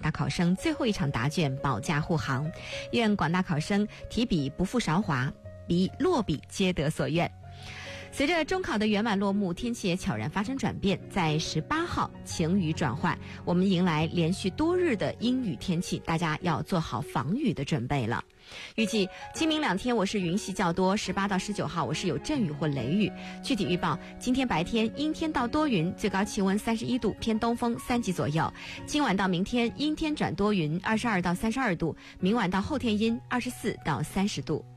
大考生最后一场答卷保驾护航，愿广大考生提笔不负韶华，笔落笔皆得所愿。随着中考的圆满落幕，天气也悄然发生转变，在18号晴雨转换，我们迎来连续多日的阴雨天气，大家要做好防雨的准备了。预计清明2天我是云系较多，18到19号我是有阵雨或雷雨。具体预报：今天白天阴天到多云，最高气温31度，偏东风3级左右。今晚到明天阴天转多云，22到32度，明晚到后天阴，24到30度。